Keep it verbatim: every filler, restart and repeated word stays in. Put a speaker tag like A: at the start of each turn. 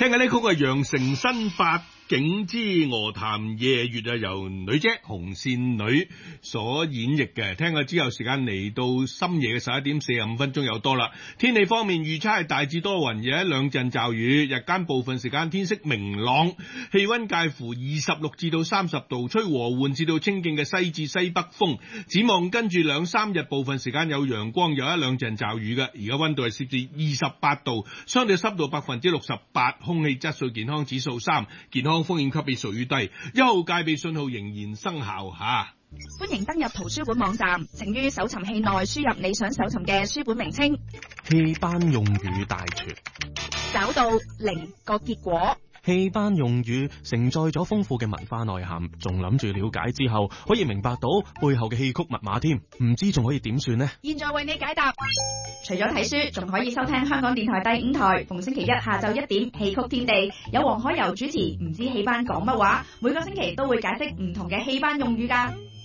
A: 聽緊呢曲係羊城新發景之鵝潭夜月啊，由女姐紅線女所演繹嘅。聽過之後，時間嚟到深夜嘅十一點四十五分鐘有多啦。天氣方面預測係大致多雲，有一兩陣驟雨，日間部分時間天色明朗，氣溫介乎二十六至到三十度，吹和緩至到清勁嘅西至西北風。展望跟住兩三日部分時間有陽光，有一兩陣驟雨嘅。而家溫度係攝氏二十八度，相對濕度百分之六十八，空氣質素健康指數三，健康風險級別屬於低，一號戒備信號仍然生效吓。
B: 歡迎登入圖書館網站，請於搜尋器內輸入你想搜尋嘅書本名稱，
C: 戲班用語大全，
B: 找到零個結果。
C: 戲班用語承載咗豐富嘅文化內涵，仲諗住了解之後可以明白到背後嘅戲曲密碼添，唔知仲可以點算呢？
B: 現在為你解答。除咗睇書，仲可以收聽香港電台第五台逢星期一下晝一點戲曲天地，有黃海柔主持。唔知戲班講乜話，每個星期都會解釋唔同嘅戲班用語㗎。